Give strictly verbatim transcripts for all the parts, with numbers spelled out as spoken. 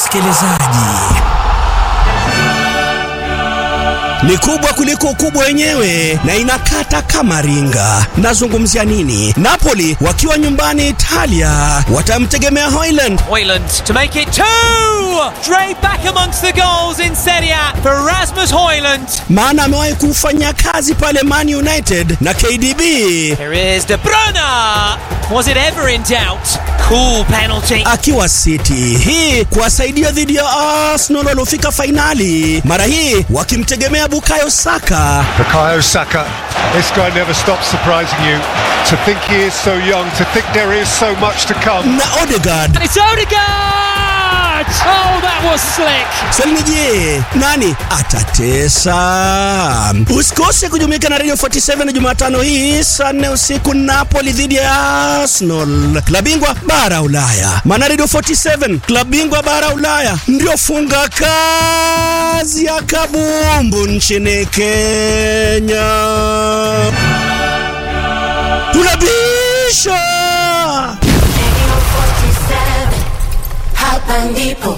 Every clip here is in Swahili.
msikilizaji. Ni kubwa kuliko ukubwa wenyewe na inakata kama ringa. Nazungumzia nini? Napoli wakiwa nyumbani Italia watamtegemea Haaland. Haaland to make it two! Straight back amongst the goals in Serie A for Rasmus Haaland. Maana amewahi kufanya kazi pale Man United na K D B. Here is De Bruyne. Was it ever in doubt? Cool penalty. Akiwa City hii kuwasaidia dhidi ya Arsenal waliofika finali. Mara hii wakimtegemea Bukayo Saka. Bukayo Saka, this guy never stops surprising you. To think he is so young, to think there is so much to come. Na Odegaard. And it's Odegaard! Oh, that was slick. Salije, nani atatesa? Usikose kujumuika na Radio forty seven Jumatano hii saa nne usiku, Napoli dhidi ya Arsenal. Klabu bingwa bara Ulaya. Maana Radio forty seven, klabu bingwa bara Ulaya, ndio funga kazi ya kabumbu nchini Kenya. Tunabisha hapa ndipo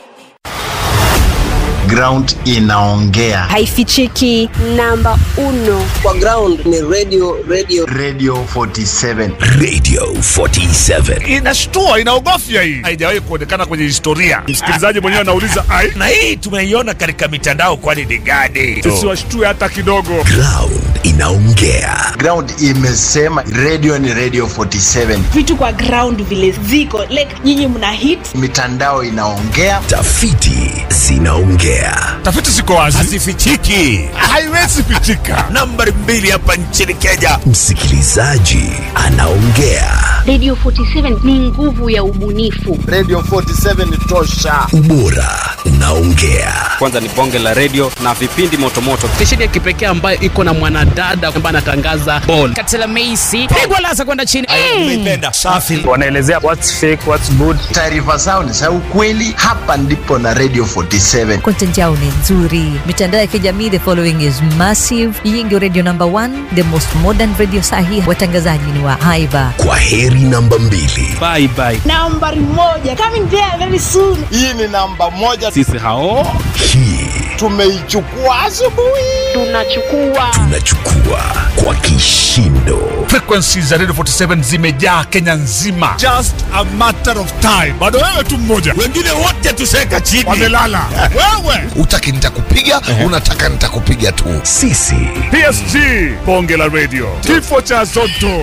ground inaongea, haifichiki. Namba uno kwa ground ni radio radio Radio forty seven. Radio forty seven inashtua, inaogofya hii, haijawahi kuonekana kwenye historia. Msikilizaji mwenyewe anauliza ai, na hii tumeiona katika mitandao, kwani ni gani? Sisi washtue hata kidogo. Ground inaongea. Ground imesema radio ni Radio forty seven. Vitu kwa ground vile ziko like nyinyi mna hit, mitandao inaongea, tafiti zinaongea. Tafiti ziko wazi, hazifichiki, haiwezi fichika. Nambari mbili hapa nchini Kenya, msikilizaji anaongea. Radio forty seven ni nguvu ya ubunifu. Radio forty seven ni tosha. Ubora unaongea. Kwanza ni bonge la radio na vipindi motomoto. Stesheni ya kipekee ambayo iko na mwanadada ambaye anatangaza ball. Katela Macy pigwa lasa kwenda chini. Umeipenda. Safi. Wanaelezea what's fake, what's good. Taarifa zao ni za ukweli. Hapa ndipo na Radio forty seven. Content yao ni nzuri. Mitandao ya kijamii, the following is massive. Hii ndio radio number one, the most modern radio sahi. Watangazaji ni wa haiba. Kwa heri namba mbili. Bye bye. nambari moja coming there very soon. Hii ni namba moja. Sisi hao hii tumeichukua asubuhi. Tunachukua tunachukua kwa kishindo. Frequencies za Radio forty seven zimejaa Kenya nzima. Just a matter of time. Bado wewe tu mmoja, wengine wote tuseka chini, wamelala. Wewe utaki nitakupiga, uh-huh. Unataka nitakupiga tu. Sisi P S G bonge la radio, kifo cha Zotto.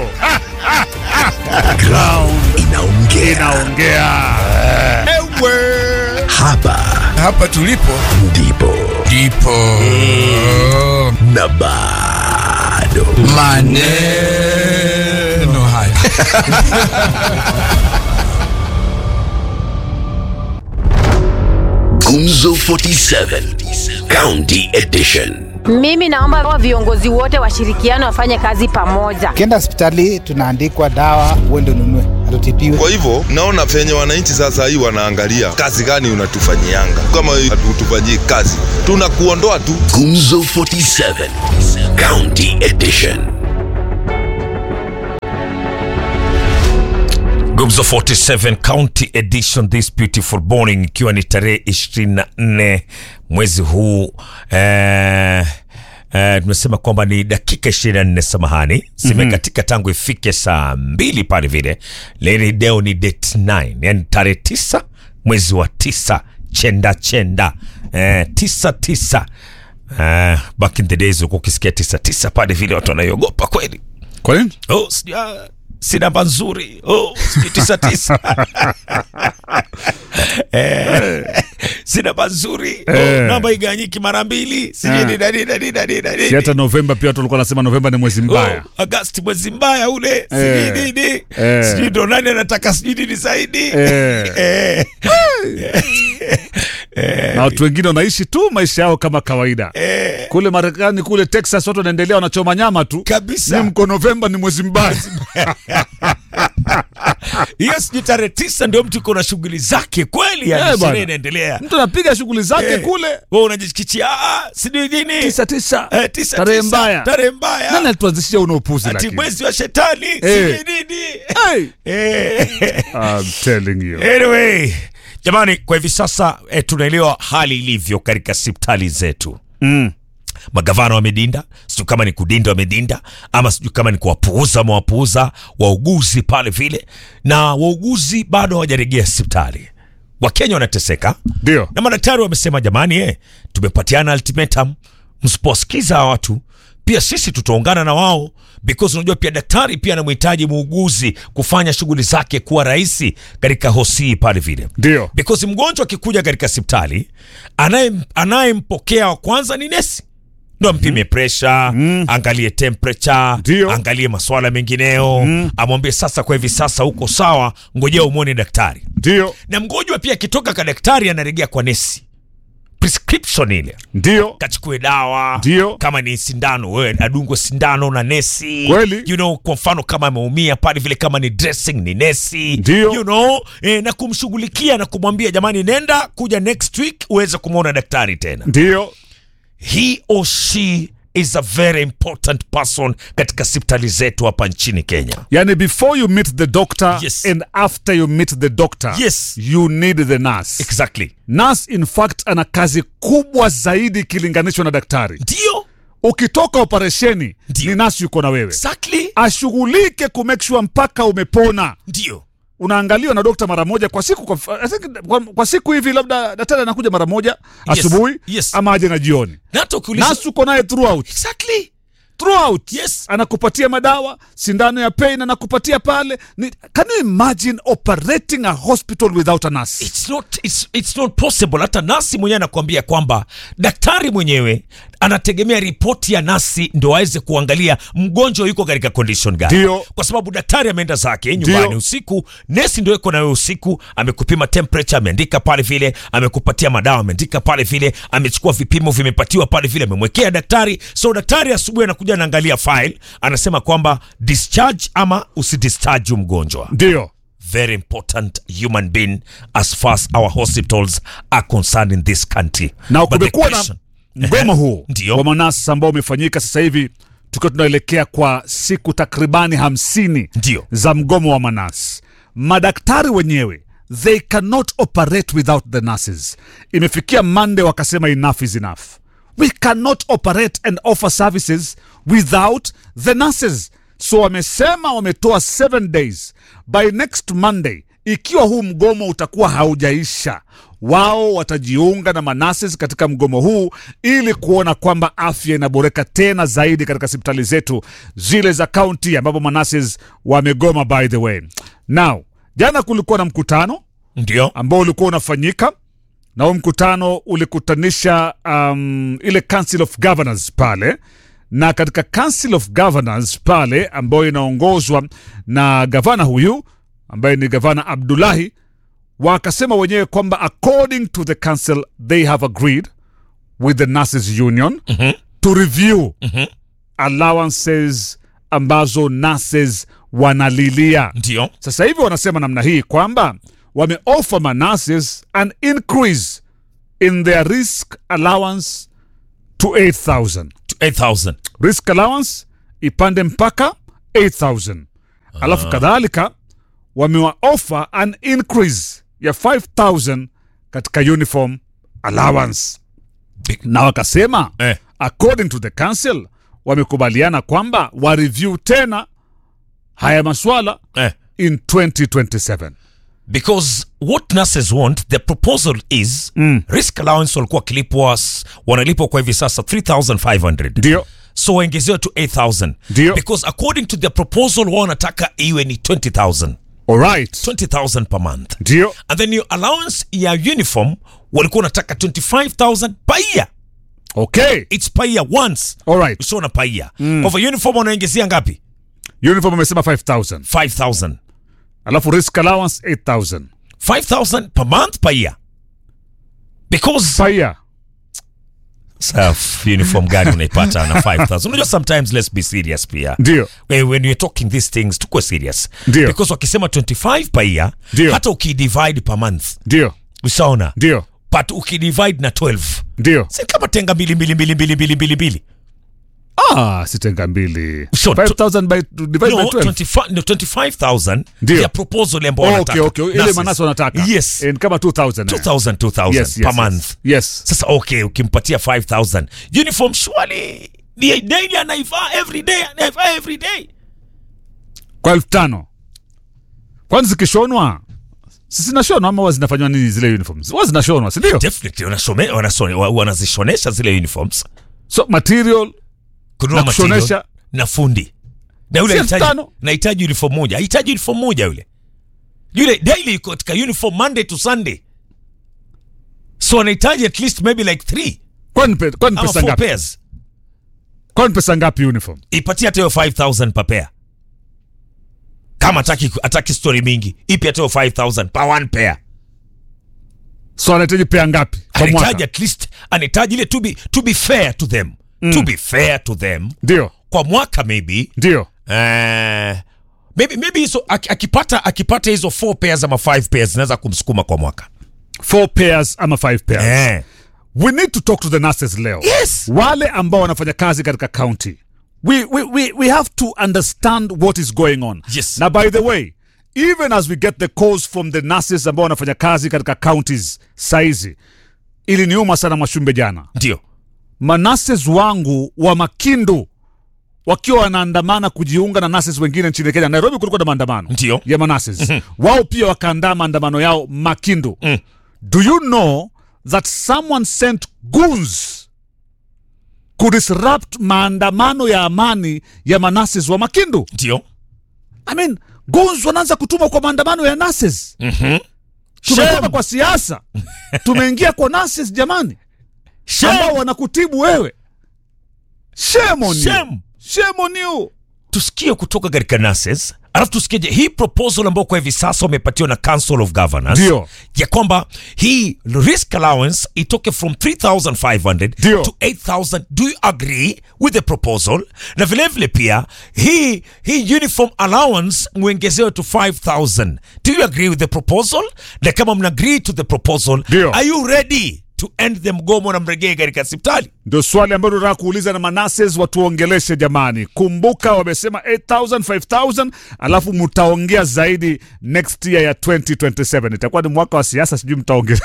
Ground inaongea, inaongea. Ewe hapa hapa tulipo ndipo ndipo na bado maneno haya. Gumzo forty seven County Edition. Mimi naomba wa viongozi wote washirikiane wafanye kazi pamoja. Kenda hospitali tunaandikwa dawa uende ununue, hatutibiwe. Kwa hivyo naona penye wananchi sasa hii wanaangalia kazi gani unatufanyianga. Kama hatutufanyii kazi tunakuondoa tu. Gumzo forty seven County Edition. Gumzo forty seven County Edition this beautiful morning, ikiwa ni tarehe ishirini na nne mwezi huu. Eh, eh, tumesema kwamba ni dakika ishirini na nne, samahani, zimekatika mm-hmm. tangu ifike saa mbili pale vile. Leo ni date nine, yani tarehe tisa mwezi wa tisa, chenda chenda eh, tisa tisa. Eh, back in the days uko ukisikia tisa tisa pale vile watu wanaiogopa kweli. Kwa nini? Oh, sija si namba nzuri. Oh, sijui tisa tisa. Eh, si namba nzuri. Oh, namba iganyiki mara mbili. Sijui ni nani nani nani nani. Si hata Novemba pia watu walikuwa nasema Novemba ni mwezi mbaya. Oh, Agosti mwezi mbaya ule. Sijui nini. Sijui ndo nani anataka sijui nini zaidi. Eh. Na watu wengine wanaishi tu maisha yao kama kawaida. Eh. Kule Marekani, kule Texas watu wanaendelea wanachoma nyama tu. Kabisa. Ni mko Novemba ni mwezi mbaya. Hiyo sijui tarehe tisa ndio mtu kuna shughuli zake kweli, yani sherehe inaendelea. Mtu anapiga shughuli zake eh, kule. Wewe unajikichia ah sijui nini. tisa tisa. Eh, tisa tarehe mbaya. Tarehe mbaya. Nani alituanzishia una upuzi lakini? Ati mwezi wa shetani, eh. sijui nini. Hey. Eh. I'm telling you. Anyway, Jamani, kwa hivi sasa eh, tunaelewa hali ilivyo katika hospitali zetu. Mm. Magavana wamedinda, sijui kama ni kudinda wamedinda, ama sijui kama ni kuwapuuza mawapuuza wauguzi pale vile, na wauguzi bado hawajarejea hospitali. Wakenya wanateseka. Ndio. Na madaktari wamesema jamani, eh, tumepatiana ultimatum, msiposikiza watu pia sisi tutaungana na wao, because unajua pia daktari pia anamhitaji muuguzi kufanya shughuli zake kuwa rahisi katika hosi pale vile. Ndio. Because mgonjwa akikuja katika hospitali, anaye anayempokea wa kwanza ni nesi. Ndio mpime mm. pressure, mm. angalie temperature, Dio. angalie masuala mengineo, mm. amwambie sasa kwa hivi sasa uko sawa, ngojea umuone daktari. Ndio. Na mgonjwa pia akitoka kwa daktari anarejea kwa nesi. Prescription ile. Ndio. Kachukue dawa. Ndio. Kama ni sindano, wewe adungwe sindano na nesi. Kweli. You know, kwa mfano kama ameumia pale vile, kama ni dressing ni nesi. Ndio. You know, eh, na kumshughulikia na kumwambia jamani, nenda kuja next week uweze kumuona daktari tena. Ndio. He or she is a very important person katika hospitali zetu hapa nchini Kenya. Yani before you meet the doctor, yes. and after you meet the doctor, yes. you need the nurse. Exactly. Nurse in fact ana kazi kubwa zaidi ikilinganishwa na daktari. Ndio. Ukitoka operesheni ni nurse yuko na wewe. Exactly. Ashughulike ku make sure mpaka umepona. Ndio. Unaangaliwa na dokta mara moja kwa siku kwa, I think, kwa, kwa siku hivi labda daktari anakuja mara moja asubuhi, yes. yes. ama aje na jioni. Nurse uko naye throughout. Exactly. Throughout. Yes. Anakupatia madawa, sindano ya pain anakupatia pale. Ni, can you imagine operating a hospital without a nurse? It's not, it's, it's not possible. Hata nasi mwenyewe anakuambia kwamba daktari mwenyewe anategemea ripoti ya nasi ndo aweze kuangalia mgonjwa yuko katika condition gani. Dio. Kwa sababu daktari ameenda zake nyumbani usiku, nesi ndio yuko na wewe usiku, amekupima temperature, ameandika pale vile, amekupatia madawa, ameandika pale vile, amechukua vipimo vimepatiwa pale vile, amemwekea daktari. So daktari asubuhi anakuja anaangalia file, anasema kwamba discharge ama usidischarge mgonjwa. Ndio. Very important human being as far as our hospitals are concerned in this country. Na kumekuwa na mgomo huu Ndio. wa manasi ambao umefanyika sasa hivi, tukiwa tunaelekea kwa siku takribani hamsini Ndio. za mgomo wa manasi. Madaktari wenyewe, they cannot operate without the nurses. Imefikia Monday wakasema enough is enough. We cannot operate and offer services without the nurses. So wamesema wametoa seven days. By next Monday, ikiwa huu mgomo utakuwa haujaisha, wao watajiunga na manases katika mgomo huu ili kuona kwamba afya inaboreka tena zaidi katika hospitali zetu zile za county ambapo manases wamegoma. By the way, now jana kulikuwa na mkutano ndio ambao ulikuwa unafanyika, na huo mkutano ulikutanisha um, ile Council of Governors pale, na katika Council of Governors pale ambayo inaongozwa na gavana huyu ambaye ni gavana Abdullahi, wakasema wenyewe kwamba according to the council they have agreed with the nurses union mm-hmm. to review mm-hmm. allowances ambazo nurses wanalilia. Ndio. Sasa hivi wanasema namna hii kwamba wameoffer ma nurses an increase in their risk allowance to eight thousand. To eight thousand. Risk allowance ipande mpaka eight thousand. Ah. Alafu kadhalika wamewa offer an increase ya five thousand katika uniform allowance. Big. Na wakasema eh. according to the council wamekubaliana kwamba wa review tena haya maswala eh. in twenty twenty-seven. Because what nurses want, the proposal is mm. risk allowance walikuwa kilipwa wanalipwa kwa hivi sasa three thousand five hundred. Ndio. So waongezewe to eight thousand. Ndio. Because according to the proposal wao wanataka iwe ni twenty thousand. All right. twenty thousand per month. Ndio. And then your allowance ya uniform walikuwa wanataka twenty-five thousand per year. Okay. It's per year once. All right. Usiona per year. Mm. Kwa hivyo uniform wanaongezea ngapi? Uniform wamesema five thousand. five thousand. Alafu risk allowance eight thousand. five thousand per month per year. Because per year. Self uniform gani unaipata na five thousand? Unajua sometimes let's be serious pia. Ndio. When you're talking these things tuko serious. Ndio. Because wakisema twenty-five per year, Ndio. hata ukidivide per month. Ndio. Usaona? Ndio. But ukidivide na twelve. Ndio. Si kama tenga mbili mbili mbili mbili mbili mbili mbili. Ah, sitenga mbili. five thousand by divide no, by twelve. twenty-five, no, twenty-five thousand Ndio. ya proposal ambayo Oh, wanataka. okay, okay. Ile manasi wanataka. Yes. And kama two thousand. two thousand, two thousand Yes, yes, per yes. month. Yes. Sasa okay, ukimpatia five thousand. Uniform surely ni daily anaivaa every day, anaivaa every day. Kwa elfu tano. Kwani zikishonwa? Sisi zinashonwa ama zinafanywa nini zile uniforms? Huwa zinashonwa, si ndio? Definitely wanashone wanashone wanazishonesha zile uniforms. So material kununua na kushonesha material na fundi. Na yule Si anahitaji elfu tano. anahitaji uniform moja. Anahitaji uniform moja yule. Yule daily yuko katika uniform Monday to Sunday. So anahitaji at least maybe like three. Kwani pe, kwani Ama pesa four ngapi? pairs. Kwani pesa ngapi uniform? Ipatie hata hiyo five thousand per pair. Kama ataki ataki story mingi, ipi hata hiyo five thousand per one pair. So anahitaji pea ngapi kwa Anahitaji mwaka? at least anahitaji ile to be to be fair to them. Mm. To be fair to them. Ndio. Kwa mwaka maybe. Ndio. Eh maybe maybe hizo ak- akipata akipata hizo four pairs ama five pairs zinaweza kumsukuma kwa mwaka. Four pairs ama five pairs. Eh. We need to talk to the nurses leo. Yes. Wale ambao wanafanya kazi katika county. We, we, we, we have to understand what is going on. Yes. Now, by the way, even as we get the calls from the nurses ambao wanafanya kazi katika counties saizi, iliniuma sana Mwashumbe jana. Ndio. Manurses wangu wa Makindu wakiwa wanaandamana kujiunga na nurses wengine nchini Kenya. Nairobi kulikuwa na maandamano. Ndio. Ya manurses. Mhm. Wao pia wakaandaa maandamano yao Makindu. Mm. Do you know that someone sent goons could disrupt maandamano ya amani ya manases wa Makindu? Ndio. I mean, goons wanaanza kutuma kwa maandamano ya nurses. Mhm. Tumetoka kwa siasa. Tumeingia kwa nurses jamani. Ambao wanakutibu wewe. Shame on you. Shame. Shame on you. Tusikie kutoka katika nurses, alafu tusikie je, hii proposal ambayo kwa hivi sasa wamepatiwa na Council of Governors Ndio. ya kwamba hii risk allowance itoke from three thousand five hundred Ndio. to eight thousand. Do you agree with the proposal? Na vile vile pia hii hii uniform allowance muongezewe to five thousand. Do you agree with the proposal? Na kama mna agree to the proposal, Ndio. are you ready to end the mgomo na mregee katika hospitali? Ndio swali ambalo nataka kuuliza na manases watuongeleshe jamani. Kumbuka wamesema eight thousand, five thousand, alafu mtaongea zaidi next year ya twenty twenty-seven. Itakuwa ni mwaka wa siasa, sijui mtaongea.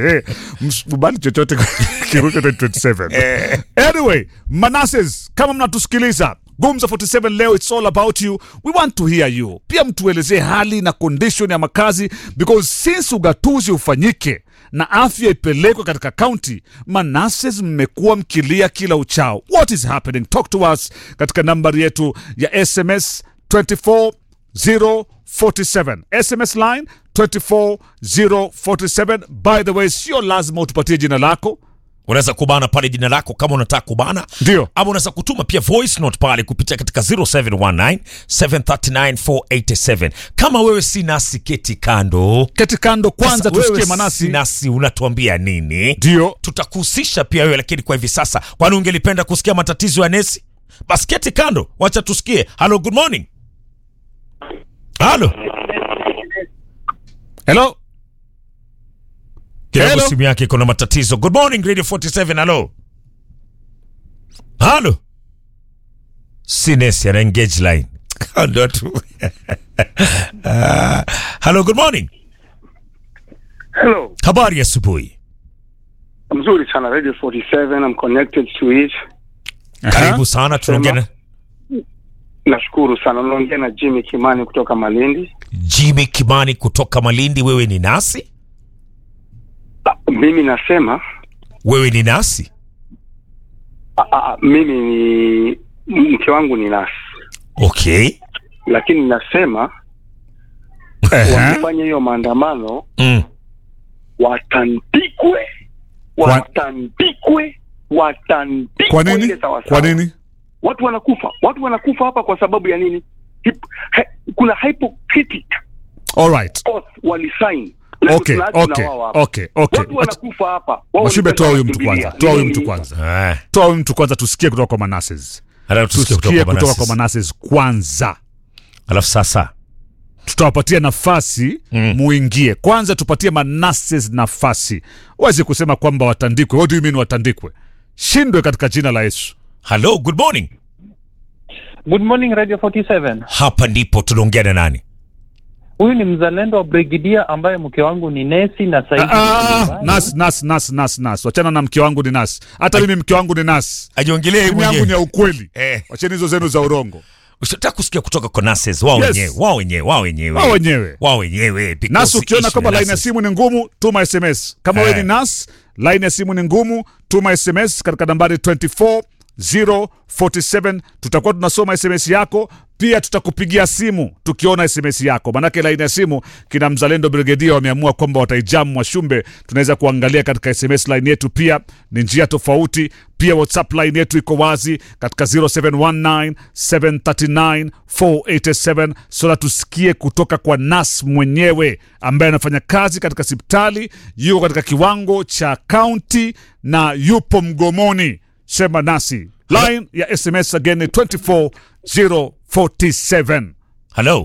Msubali chochote kiruke twenty twenty-seven. Anyway, manases kama mnatusikiliza, Gumza forty-seven leo, it's all about you. We want to hear you. Pia mtuelezee hali na condition ya makazi, because since ugatuzi ufanyike na afya ipelekwe katika county, manases mmekuwa mkilia kila uchao. What is happening? Talk to us katika nambari yetu ya S M S two four zero four seven. S M S line two four zero four seven. By the way, sio lazima utupatie jina lako. Unaweza kubana pale jina lako kama unataka kubana. Ndio. Ama unaweza kutuma pia voice note pale kupitia katika zero seven one nine seven three nine four eight seven. Kama wewe si nasi, keti kando. Keti kando kwanza. Sasa tusikie wewe manasi. si nasi unatuambia nini? Ndio. Tutakuhusisha pia wewe, lakini kwa hivi sasa, kwani ungelipenda kusikia matatizo ya nesi? Basi keti kando, wacha tusikie. Hello, good morning. Hello. Hello. Kila simu yake iko na matatizo. Good morning Radio forty-seven. Hello. Hello. Sinesi ana engage line. Kando tu. uh, hello, good morning. Hello. Habari ya asubuhi. Mzuri sana Radio forty-seven, I'm connected to it. Karibu sana, tunaongea na Nashukuru sana. Naongea na Jimmy Kimani kutoka Malindi. Jimmy Kimani kutoka Malindi, wewe ni nasi? Mimi nasema wewe ni nasi? A, a, mimi ni mke wangu ni nasi. Okay. Lakini nasema uh-huh. wakifanya hiyo maandamano mm. watandikwe watandikwe watandikwe. Kwa nini? Kwa nini? Watu wanakufa. Watu wanakufa hapa kwa sababu ya nini? Hip, he, kuna hypocritic. All right. Walisign. Okay, okay, okay, okay. Watu wanakufa hapa. Mwashumbe, toa huyu mtu kwanza. Toa huyu mtu kwanza. Toa huyu mtu kwanza tusikie kutoka kwa manases. Alafu tusikie kutoka, kutoka, kutoka kwa manases kwanza. Alafu sasa tutawapatia nafasi mm. muingie. Kwanza tupatie manases nafasi. Wazi kusema kwamba watandikwe. What do you mean watandikwe? Shindwe katika jina la Yesu. Hello, good morning. Good morning Radio forty-seven. Hapa ndipo tunaongea na nani? Huyu ni mzalendo wa Brigidia ambaye mke wangu ni nesi na sasa hivi. Ah, nas nas nas nas nas. Wachana na mke wangu ni nas. Hata mimi mke wangu ni nas. Ajiongelee mimi yangu ni ya ukweli. Eh. Wacheni hizo zenu za urongo. Usitaka kusikia kutoka kwa nurses wao wenyewe, Yes. wao wenyewe, wao wenyewe. Wao wenyewe. Wao wenyewe. Nas, ukiona kwamba line ya simu ni ngumu, tuma S M S. Kama wewe ni nas, line ya simu ni ngumu, tuma S M S katika nambari two four zero four seven. Tutakuwa tunasoma S M S yako, pia tutakupigia simu tukiona S M S yako. Manake line ya simu kina Mzalendo Brigedia wameamua kwamba wataijamu Mwashumbe. Tunaweza kuangalia katika S M S line yetu, pia ni njia tofauti. Pia WhatsApp line yetu iko wazi katika zero seven one nine seven three nine four eight seven, so tusikie kutoka kwa nas mwenyewe ambaye anafanya kazi katika hospitali, yuko katika kiwango cha county na yupo mgomoni. Sema nasi. Line ya S M S again ni two four zero four seven. Hello.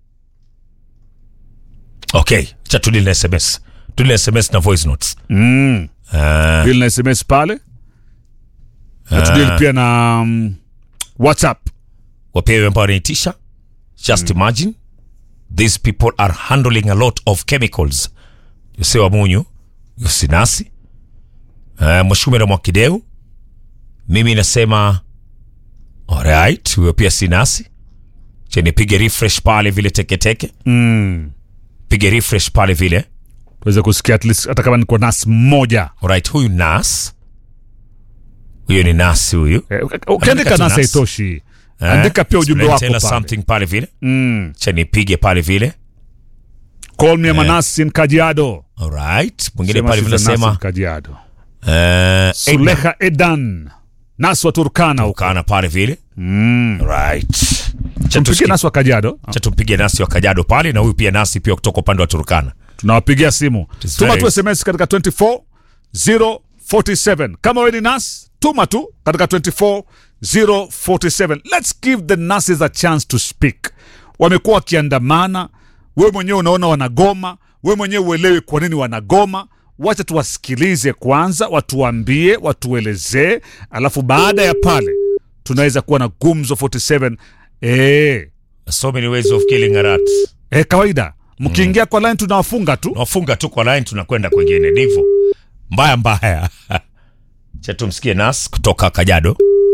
Okay, cha tudili na S M S. Tudili na S M S na voice notes. Mm. Uh, Tudili na S M S pale. Na tudili pia na um, WhatsApp. Wapewe ambao wanaitisha. Just mm. imagine these people are handling a lot of chemicals. Yusewa munyu, yusinasi. Uh, Mwashume na Mwakideu. Mimi nasema alright, huyo pia sinasi. Cheni pige refresh pale vile teke teke. Mm. Pige refresh pale vile. Tuweze kusikia at least hata kama ni kwa nas mmoja. Alright, huyu nas. Huyo ni nas huyu. Eh, ukiandika nas haitoshi. Eh? Andika pia ujumbe wako pale. Something pale vile. Mm. Cheni pige pale vile. Call me eh. Manas in Kajiado. Alright, mwingine pale vile sema Kajiado. Eh, Suleha Edan. Nas wa Turkana Turkana pale vile. Mm. Right. Tumpige Nas wa Kajiado. Cha tumpige Nasi wa Kajiado pale, na huyu pia Nasi pia kutoka upande wa Turkana. Tunawapigia simu. Tuma tu S M S katika two four zero four seven. Kama wewe ni Nas, tuma tu katika two four zero four seven. Let's give the nurses a chance to speak. Wamekuwa wakiandamana, wewe mwenyewe unaona wanagoma, wewe mwenyewe uelewi kwa nini wanagoma. Wacha tuwasikilize kwanza, watuambie, watuelezee, alafu baada ya pale tunaweza kuwa na Gumzo forty-seven. Eh, so many ways of killing a rat. Eh, kawaida. Mkiingia mm. kwa line tunawafunga tu. Tunawafunga tu kwa line, tunakwenda kwingine. Ndivyo. Mbaya mbaya. Cha tumsikie Nas kutoka Kajiado.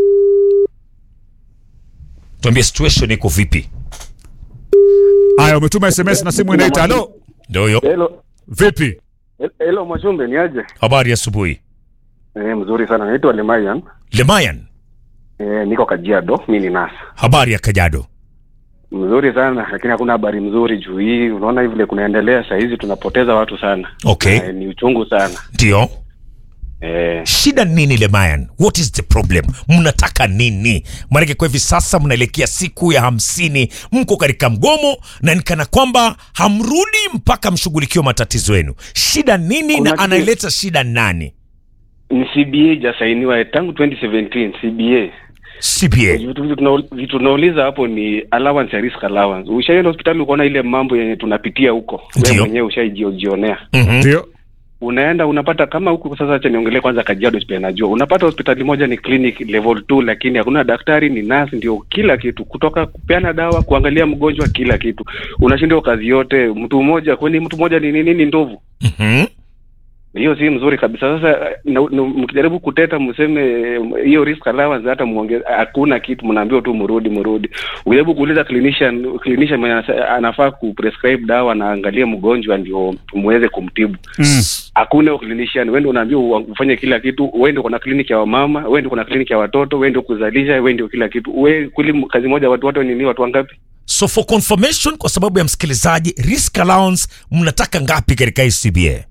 Tuambie situation iko vipi? Aya, umetuma S M S na simu inaita. Hello. Ndio hiyo. Hello. Vipi? Hello Mwashumbe, ni aje? Habari ya asubuhi. Eh, mzuri sana. Naitwa Lemayan. Lemayan. Eh, niko Kajiado, mimi ni Nas. Habari ya Kajiado. Mzuri sana, lakini hakuna habari mzuri juu hii. Unaona hivi vile kunaendelea sasa hizi tunapoteza watu sana. Okay. Eh, ni uchungu sana. Ndio. Eh, shida nini Lemayan? What is the problem? Mnataka nini? Maana kwa hivi sasa mnaelekea siku ya hamsini, mko katika mgomo na nikana kwamba hamrudi mpaka mshughulikie matatizo yenu. Shida nini na anaileta shida nani? Ni C B A jasainiwa tangu twenty seventeen. C B A. C B A. Vitu tunauliza hapo ni allowance ya risk allowance. Ushaenda hospitali ukaona ile mambo yenye tunapitia huko. Wewe mwenyewe ushaijionea. Ndio. Mm-hmm. Unaenda unapata kama huko sasa, acha niongelee kwanza Kajiado hospitali najua. Unapata hospitali moja ni clinic level two, lakini hakuna daktari, ni nurse ndio kila kitu, kutoka kupeana dawa, kuangalia mgonjwa, kila kitu. Unashindwa kazi yote, mtu mmoja, kwani mtu mmoja ni nini ni ndovu. Mhm. Hiyo si mzuri kabisa. Sasa mkijaribu kuteta mseme hiyo risk allowance hata muongeze, hakuna kitu, mnaambiwa tu mrudi mrudi. Ujaribu kuuliza clinician, clinician mwenye anafaa kuprescribe dawa na angalia mgonjwa ndio muweze kumtibu. Mm. Hakuna clinician, wewe ndio unaambiwa ufanye kila kitu. Wewe ndio kuna kliniki ya mama, wewe ndio kuna kliniki ya watoto, wewe ndio kuzalisha, wewe ndio kila kitu. Wewe kweli kazi moja watu wote nini, watu wangapi? So for confirmation, kwa sababu ya msikilizaji, risk allowance mnataka ngapi katika C B A?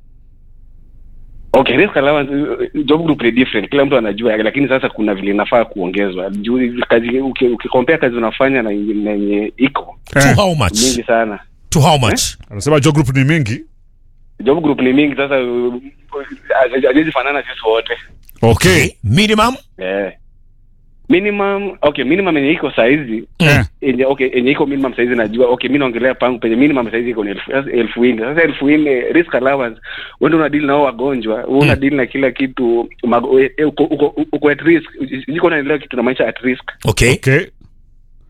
Okay, risk allowance job group ni different, kila mtu anajua, lakini sasa kuna vile inafaa kuongezwa. Juu kazi ukicompare kazi unafanya na yenye iko to how much? Mingi sana. To how much? Eh? Anasema job group ni mingi. Job group ni mingi, sasa haziwezi fanana sisi wote. Okay, minimum? Eh. Minimum, okay, minimum yenye iko saizi, yeah. Yenye okay, yenye iko minimum saizi najua. Okay, mimi naongelea pangu penye minimum saizi iko ni elfu nne. Sasa elfu nne risk allowance, wewe una deal na wao wagonjwa, wewe una deal na kila kitu, uko uko uko at risk, uko unaendelea kitu na maisha at risk. Okay. Okay.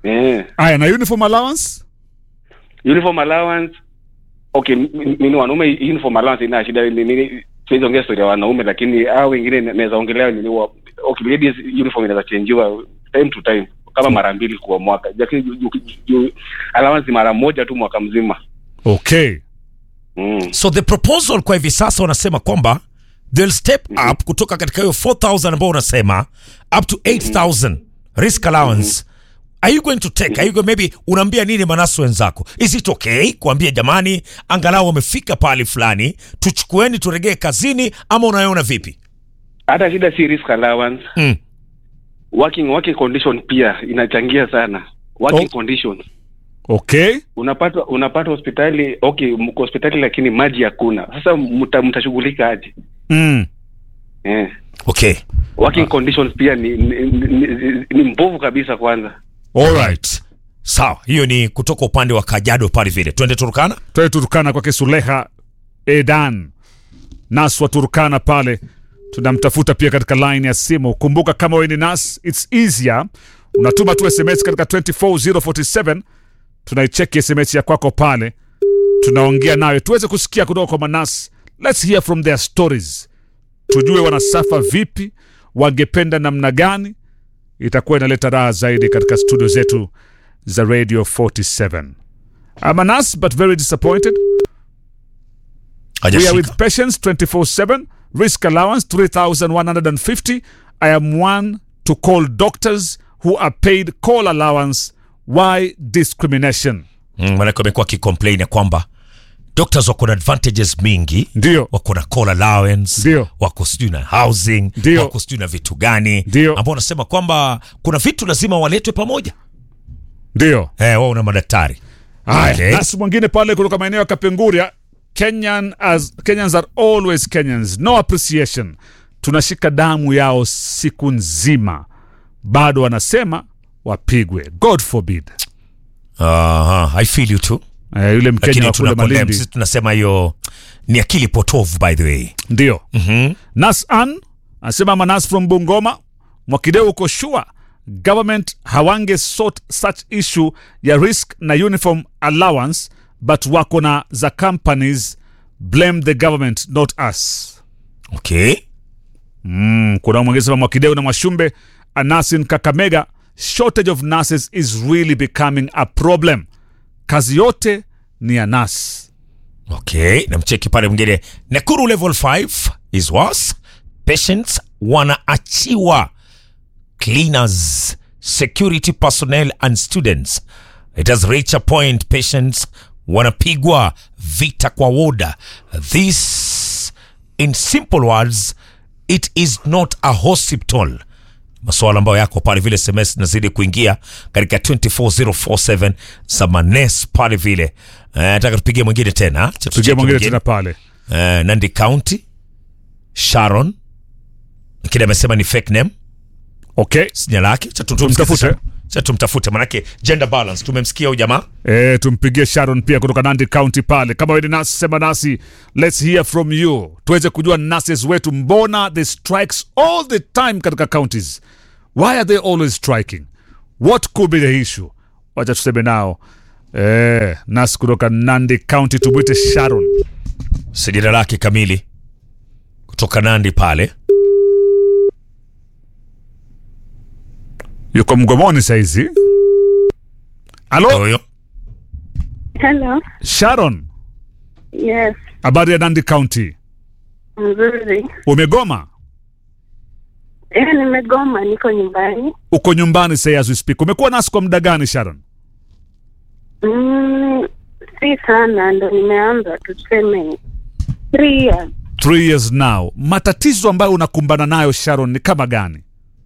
Eh. Aya, na uniform allowance? Uniform allowance. Okay, mimi wanaume uniform allowance ina shida nini? Siwezi ongea story ya wanaume, lakini hao wengine naweza ongelea nini. Okay, ladies uniform inaweza changewa time to time kama mara mbili kwa mwaka. Lakini allowance mara moja tu mwaka mzima. Okay. Mm. So the proposal kwa hivi sasa wanasema kwamba they'll step mm-hmm. up kutoka katika hiyo four thousand ambao unasema up to eight thousand mm-hmm. risk allowance. Mm-hmm. Are you going to take? Mm-hmm. Are you going, maybe unaambia nini manasu wenzako? Is it okay kuambia jamani angalau wamefika pale fulani tuchukueni turegee kazini, ama unaona vipi? Hata shida si risk allowance. Mm. Working working condition pia inachangia sana. Working oh. conditions. Okay. Unapata unapata hospitali, okay, mko hospitali lakini maji hakuna. Sasa mtashughulika aje? Mm. Eh. Okay. Working uh. conditions pia ni ni, ni, ni, ni mbovu kabisa kwanza. All right. Sawa, hiyo ni kutoka upande wa Kajiado pale vile. Twende Turkana? Twende Turkana kwa Kesuleha Edan. Nas wa Turkana pale. Tunamtafuta pia katika line ya simu. Kumbuka kama wewe ni Nas, it's easier. Unatuma tu S M S katika two four zero four seven. Tunaicheki S M S ya kwako pale. Tunaongea nawe tuweze kusikia kutoka kwa Manas. Let's hear from their stories. Tujue wanasafa vipi, wangependa namna gani. Itakuwa inaleta raha zaidi katika studio zetu za Radio forty-seven. I'm Manas but very disappointed. We are with patients twenty-four seven. Risk allowance three thousand one hundred fifty. I am one to call doctors who are paid call allowance. Why discrimination? Mm, manako amekuwa kicomplain ya kwamba doctors wako na advantages mingi. Ndio. Wako na call allowance. Ndio. Wako sijui na housing. Ndio. Wako sijui na vitu gani. Ndio. Ambao wanasema kwamba kuna vitu lazima waletwe pamoja. Ndio. Eh, wao una madaktari. Haya, okay. Nasi mwingine pale kutoka maeneo ya Kapenguria. Kenyan as Kenyans are always Kenyans. No appreciation. Tunashika damu yao siku nzima. Bado wanasema wapigwe. God forbid. Aha, uh, I feel you too. Eh, yule Mkenya wa kule Malindi. Sisi tunasema hiyo ni akili potovu by the way. Ndio. Mhm. Nas An anasema Manas from Bungoma, Mwakideu uko sure government hawange sort such issue ya risk na uniform allowance, but wako na za companies, blame the government not us. Okay. Mm, kuna mwongeza Mwakideu na Mwashumbe. Anasin Kakamega, shortage of nurses is really becoming a problem. Kazi yote ni ya nurse. Okay, na mcheki pale mwingine. Nakuru level five is worse. Patients wanaachiwa. Cleaners, security personnel and students. It has reached a point patients wanapigwa vita kwa woda. This, in simple words, it is not a hospital. Maswala ambayo yako pale vile S M S nazidi kuingia katika two four zero four seven Samanes pale vile. Eh, nataka tupige mwingine tena. Tupige mwingine tena pale. Eh, Nandi County. Sharon. Kile amesema ni fake name. Okay. Sinya lake. Cha tumtafute. Cha tumtafute manake gender balance. Tumemsikia huyu jamaa. Eh, tumpigie Sharon pia kutoka Nandi County pale. Kama wewe ni nasi sema nasi. Let's hear from you. Tuweze kujua nurses wetu mbona the strikes all the time katika counties. Why are they always striking? What could be the issue? Wacha tuseme nao. Eh, nasi kutoka Nandi County tubwite Sharon. Sijira lake kamili. Kutoka Nandi pale. Yuko mgomoni saizi. Hello? Oyo. Hello. Sharon. Yes. Habari ya Nandi County? Mzuri. Umegoma? Eh, nimegoma, niko nyumbani. Uko nyumbani say as we speak. Umekuwa nasi kwa muda gani Sharon? Mm, si sana, ndo nimeanza tuseme three years. Three years now. Matatizo ambayo unakumbana nayo Sharon ni kama gani?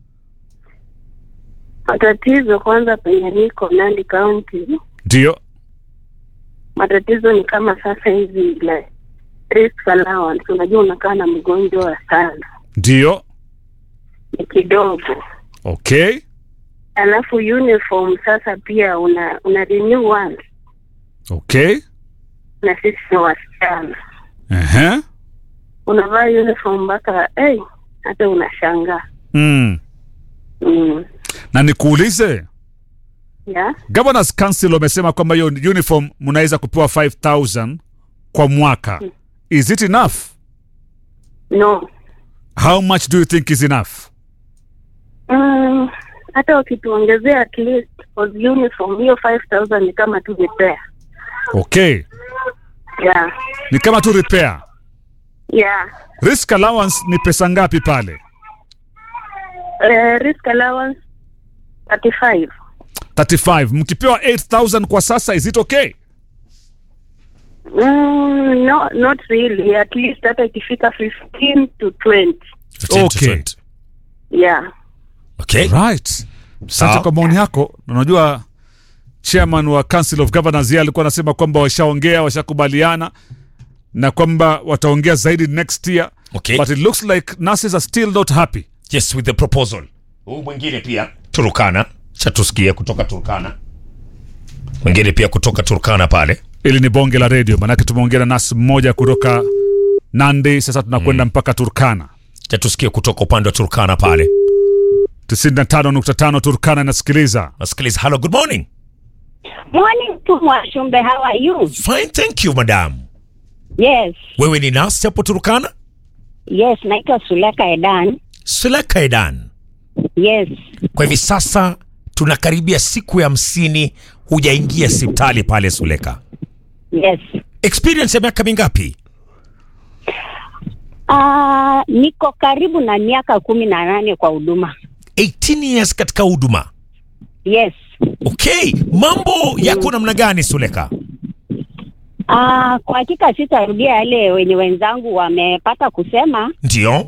Matatizo kwanza penye niko Nandi County. Ndio. Matatizo ni kama sasa hivi like risk allowance. Unajua unakaa na mgonjwa sana. Ndio. Ni kidogo. Okay. Alafu uniform sasa pia una una renew once. Okay. Na sisi ni wasichana. Uh-huh. Unavaa uniform mpaka hey, hata unashangaa. Mm. Mm. Na nikuulize, Yeah. Governors Council wamesema kwamba hiyo uniform mnaweza kupewa five thousand kwa mwaka. Hmm. Is it enough? No. How much do you think is enough? Mm, hata ukituongezea at least for the uniform hiyo five thousand ni kama tu repair. Okay. Yeah. Ni kama tu repair. Yeah. Risk allowance ni pesa ngapi pale? Uh, risk allowance thirty-five. thirty-five. Mkipewa eight thousand kwa sasa, is it okay? Mm, no, not really. At least hata ikifika fifteen to twenty. Okay. Yeah. Okay. Right. Sasa kwa maoni yako, unajua chairman wa Council of Governors yeye alikuwa anasema kwamba washaongea, washakubaliana na kwamba wataongea zaidi next year. Okay. But it looks like nurses are still not happy. Yes, with the proposal. Huu mwingine pia Turkana, chatusikia kutoka Turkana. Mwingine pia kutoka Turkana pale. Ili ni bonge la radio, manake tumeongea na nurse mmoja kutoka Nandi, sasa tunakwenda mm. mpaka Turkana. Chatusikia kutoka upande wa Turkana pale. tisini na tano nukta tano Turkana nasikiliza. Nasikiliza. Hello, good morning. Morning to Mwashumbe, how are you? Fine, thank you, madam. Yes. Wewe ni nurse hapo Turkana? Yes, naitwa Suleka Edan. Suleka Edan. Yes. Kwa hivi sasa tunakaribia siku ya hamsini hujaingia hospitali pale Suleka. Yes. Experience ya miaka mingapi? Ah, uh, niko karibu na miaka kumi na nane kwa huduma. eighteen years katika huduma. Yes. Okay, mambo yako namna gani Suleka? Ah, uh, kwa hakika sitarudia yale wenye wenzangu wamepata kusema. Ndio.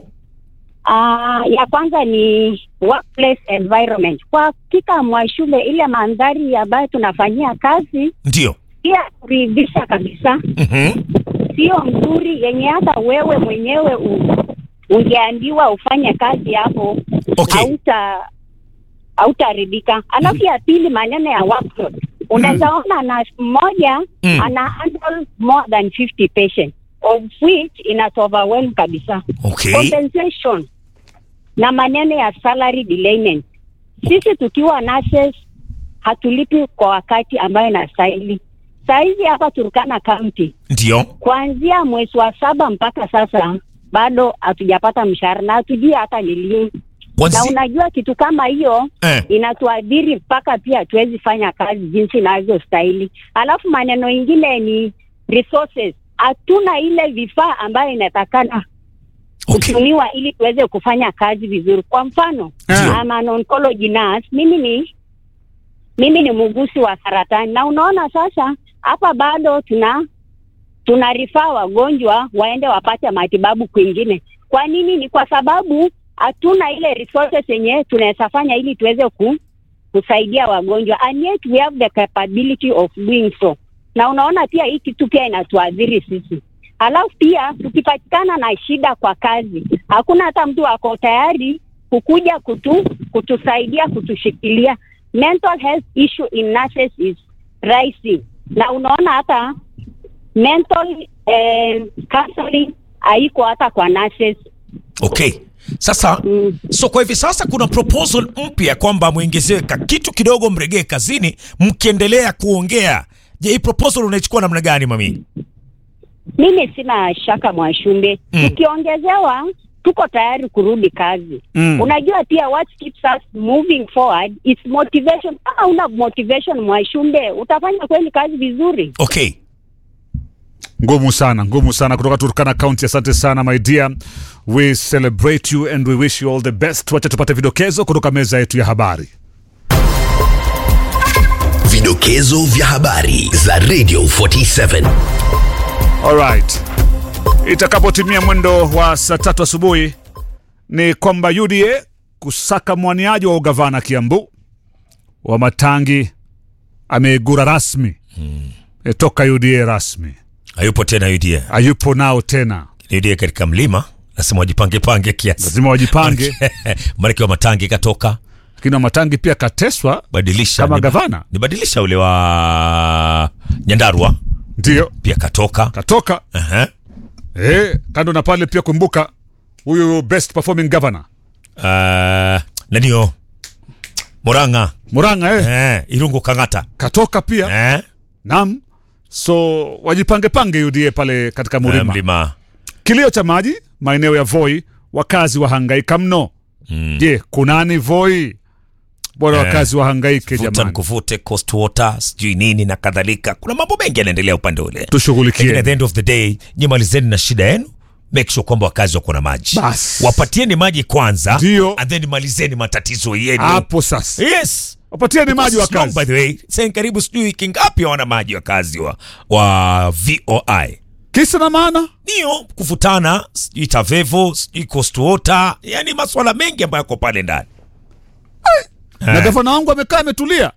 Ah, uh, ya kwanza ni workplace environment. Kwa hakika Mwashumbe, ile mandhari ambayo tunafanyia kazi ndio pia kuridhisha kabisa. Mhm. Sio mzuri yenye hata wewe mwenyewe ungeambiwa ufanye kazi hapo. Okay. Hauta hautaridhika. Alafu ya pili maneno ya workload. Unaweza ona na mmoja mm. ana handle more than fifty patients, of which ina overwhelm kabisa. Okay. Compensation na maneno ya salary delayment. Sisi tukiwa nurses hatulipi kwa wakati ambayo inastahili. Saizi hapa Turkana County. Ndio. Kuanzia mwezi wa saba mpaka sasa bado hatujapata mshahara na hatujui hata ni lini. Na unajua kitu kama hiyo eh, inatuadhiri mpaka pia tuwezi fanya kazi jinsi inavyostahili. Alafu maneno ingine ni resources. Hatuna ile vifaa ambayo inatakana okay, kutumiwa ili tuweze kufanya kazi vizuri. Kwa mfano, eh, I'm an oncology nurse. Mimi ni mimi ni muuguzi wa saratani. Na unaona sasa hapa bado tuna tunarifaa wagonjwa waende wapate matibabu kwingine. Kwa nini? Ni kwa sababu hatuna ile resources yenye tunaweza fanya ili tuweze ku, kusaidia wagonjwa, and yet we have the capability of doing so. Na unaona pia hii kitu pia inatuadhiri sisi. Alafu pia tukipatikana na shida kwa kazi, hakuna hata mtu ako tayari kukuja kutu kutusaidia kutushikilia. Mental health issue in nurses is rising. Na unaona hata mental eh, counseling haiko hata kwa nurses. Okay. Sasa mm. so kwa hivi sasa kuna proposal mpya kwamba muongezewe kitu kidogo mregee kazini mkiendelea kuongea. Je, hii proposal unaichukua namna gani mami? Mimi sina shaka Mwashumbe. Mm. Tukiongezewa tuko tayari kurudi kazi. Mm. Unajua pia what keeps us moving forward is motivation. Kama una motivation Mwashumbe, utafanya kweli kazi vizuri. Okay. Ngumu sana, ngumu sana kutoka Turkana County. Asante sana my dear. We celebrate you and we wish you all the best. Wacha tupate vidokezo kutoka meza yetu ya habari. Vidokezo vya habari za Radio forty-seven. Alright. Itakapotimia mwendo wa saa tatu asubuhi ni kwamba U D A kusaka mwaniaji wa ugavana Kiambu. Wa Matangi ameigura rasmi. Hmm. E toka U D A rasmi. Hayupo tena U D A. Hayupo nao tena. U D A katika mlima, lazima wajipange pange kiasi. Lazima wajipange. Mariki wa Matangi katoka. Lakini wa Matangi pia kateswa badilisha kama ni, gavana. Ni badilisha ule wa Nyandarua. Ndio. Pia katoka. Katoka. Uh-huh. Eh, kando na pale pia kumbuka huyu best performing governor. Uh, nanio Muranga. Muranga eh. Eh, Irungu Kangata. Katoka pia. Eh. Naam. So wajipange pange U D A pale katika Mlima. Eh, Mlima. Kilio cha maji maeneo ya Voi, wakazi wahangaika mno. Mm. Je, kunani Voi? Bora Eh, wakazi wahangaike Vuta jamani. mkuvute, coast water, sijui nini na kadhalika. Kuna mambo mengi yanaendelea upande ule. Tushughulikie. Lakini at the end of the day, nyinyi malizeni na shida yenu. Make sure kwamba wakazi wako na maji. Bas. Wapatieni maji kwanza. Ndio. And then malizeni matatizo yenu. Hapo sasa. Yes. Wapatieni maji wakazi. By the way, sasa karibu sijui wiki ngapi hawana maji wakazi wa, wa V O I. Kisa na maana? Ndio, kufutana, sijui Tavevo, sijui coast water, yani masuala mengi ambayo yako pale ndani. Na gavana wangu amekaa ametulia.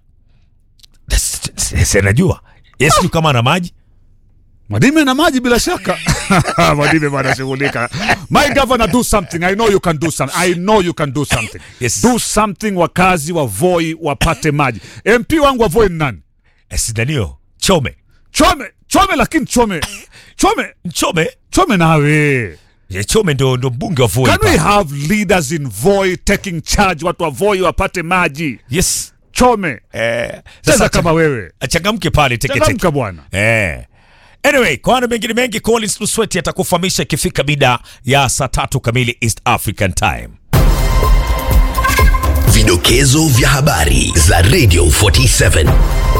Sasa najua. Yes, you kama na maji. Madime na maji bila shaka. Madime bana shughulika. My governor, do something. I know you can do something. I know you can do something. Yes. Do something, wakazi wa Voi wapate maji. M P wangu wa Voi ni nani? Sidanio. Chome. Chome. Chome lakini Chome. Chome. Chome. Chome nawe. Yeah, Chome ndo ndo mbunge wa Voi. Can we have leaders in Voi taking charge, watu wa Voi wapate maji? Yes. Chome. Eh, sasa kama wewe. Achangamke pale teke teke. Changamka bwana. Eh. Anyway, kwa wana mengine mengi, Collins Lusweti atakufahamisha ikifika bida ya saa tatu kamili East African Time. Vidokezo vya habari za Radio forty-seven.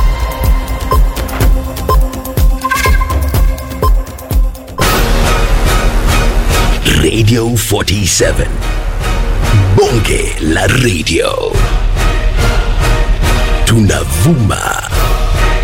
Radio forty-seven. Bonge la radio. Tunavuma